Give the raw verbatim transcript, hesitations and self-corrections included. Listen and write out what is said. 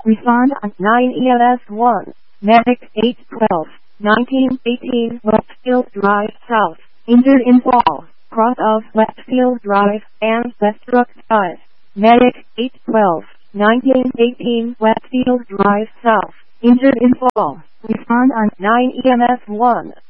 Respond on nine E M S one. Medic eight twelve, nineteen eighteen Westfield Drive South. Injured in fall. Cross of Westfield Drive and Westbrook five. Medic eight twelve, nineteen eighteen Westfield Drive South. Injured in fall. Respond on nine E M S one.